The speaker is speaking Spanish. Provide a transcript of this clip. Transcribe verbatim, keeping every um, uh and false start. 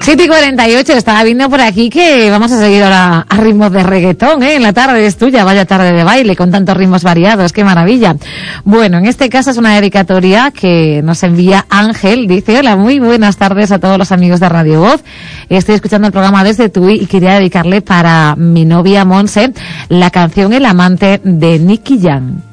siete y cuarenta y ocho, estaba viendo por aquí que vamos a seguir ahora a ritmos de reggaetón, ¿eh? En la tarde es tuya, vaya tarde de baile, con tantos ritmos variados, qué maravilla. Bueno, en este caso es una dedicatoria que nos envía Ángel, dice: hola, muy buenas tardes a todos los amigos de Radio Voz. Estoy escuchando el programa desde Tui y quería dedicarle para mi novia Monse la canción El amante de Nicky Jam.